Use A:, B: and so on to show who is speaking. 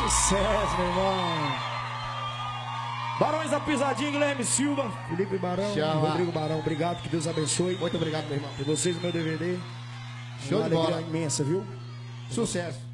A: Sucesso, meu irmão. Barões da Pisadinha, Guilherme Silva, Felipe Barão,
B: Chama.
A: Rodrigo Barão, obrigado, que Deus abençoe.
B: Muito obrigado, meu irmão.
A: E vocês no meu DVD.
B: Show
A: Uma
B: de bola.
A: alegria imensa, viu?
B: Sucesso.